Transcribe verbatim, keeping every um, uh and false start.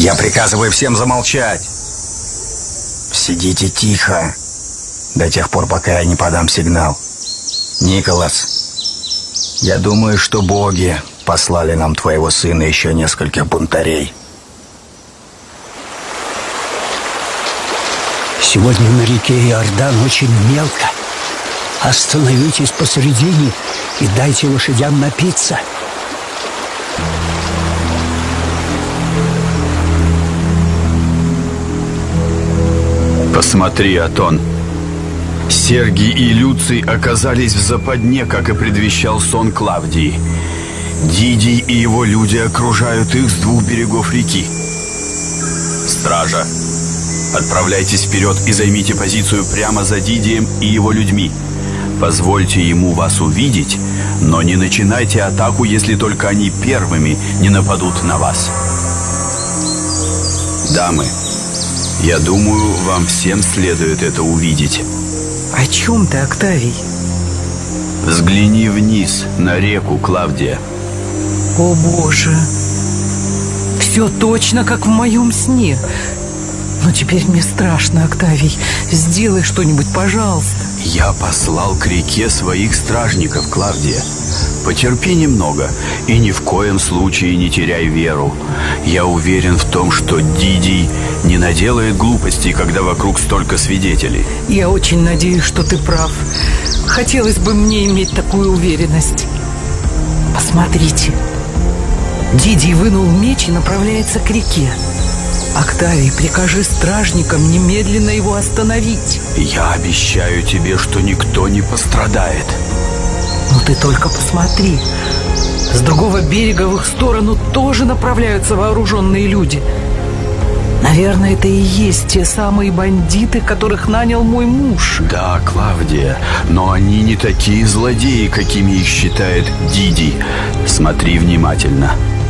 Я приказываю всем замолчать. Сидите тихо до тех пор, пока я не подам сигнал. Николас, я думаю, что боги послали нам твоего сына и еще нескольких бунтарей. Сегодня на реке Иордан очень мелко. Остановитесь посередине и дайте лошадям напиться. Посмотри, Атон. Сергий и Люций оказались в западне, как и предвещал сон Клавдии. Дидий и его люди окружают их с двух берегов реки. Стража, отправляйтесь вперед и займите позицию прямо за Дидием и его людьми. Позвольте ему вас увидеть, но не начинайте атаку, если только они первыми не нападут на вас. Дамы, я думаю, вам всем следует это увидеть. О чем ты, Октавий? Взгляни вниз на реку, Клавдия. О, Боже! Все точно, как в моем сне. Но теперь мне страшно, Октавий. Сделай что-нибудь, пожалуйста. Я послал к реке своих стражников, Клавдия. Потерпи немного и ни в коем случае не теряй веру. Я уверен в том, что Дидий не наделает глупостей, когда вокруг столько свидетелей. Я очень надеюсь, что ты прав. Хотелось бы мне иметь такую уверенность. Посмотрите. Дидий вынул меч и направляется к реке. Октавий, прикажи стражникам немедленно его остановить. Я обещаю тебе, что никто не пострадает. Ну ты только посмотри. С другого берега в их сторону тоже направляются вооруженные люди. Наверное, это и есть те самые бандиты, которых нанял мой муж. Да, Клавдия, но они не такие злодеи, какими их считает Дидий. Смотри внимательно.